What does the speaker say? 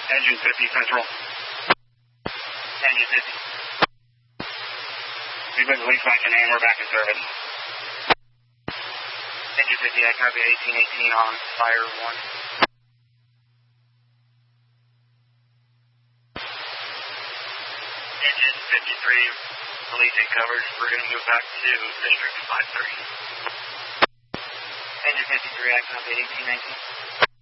Engine 50 Central. Engine 50. We've been released by Canaan. We're back in service. Engine 50, I copy 1818 on fire 1. Engine 53, releasing coverage. We're going to move back to District 530. Engine 53, I copy 1819.